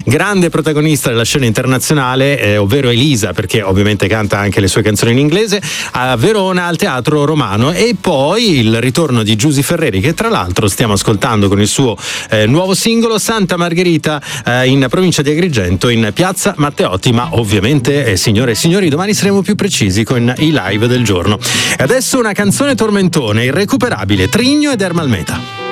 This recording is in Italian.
grande protagonista della scena internazionale, ovvero Elisa, perché ovviamente canta anche le sue canzoni in inglese, a Verona al Teatro Romano. E poi il ritorno di Giusy Ferreri, che tra l'altro stiamo ascoltando con il suo nuovo singolo Santa Margherita, in provincia di Agrigento, in piazza Matteotti. Ma ovviamente, signore e signori, domani saremo più precisi con i live del giorno. E adesso una canzone tormentone, irrecuperabile, Trigno ed Ermal Meta.